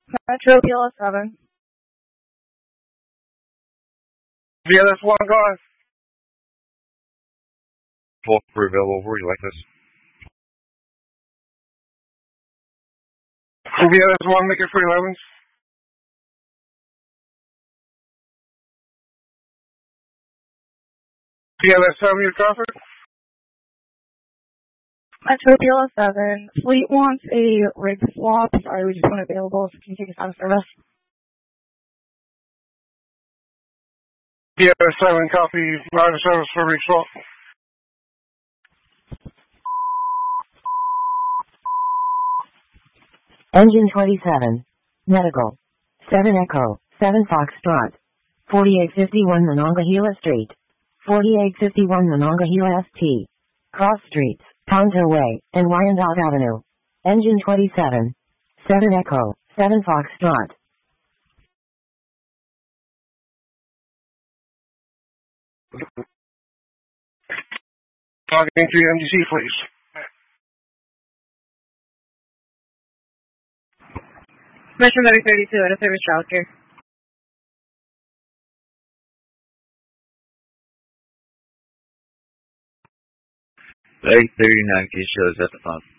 Metro PL7. VLS1 gone. 12 available. Where do you like this? VLS1, make it 311s. VLS7, your traffic. Metro PL7. Fleet wants a rig swap. Sorry, we just weren't available. So can you take us out of service? VLS7, copy. Out of service for rig swap. Engine 27. Medical. 7 Echo. 7 Foxtrot. 4851 Monongahela Street. 4851 Monongahela ST. Cross Streets, Tonto Way, and Wyandotte Avenue. Engine 27. 7 Echo. 7 Foxtrot. Logging into your MDC, please. Metro 932 out of service shelter. Lake 39 shows at the pump.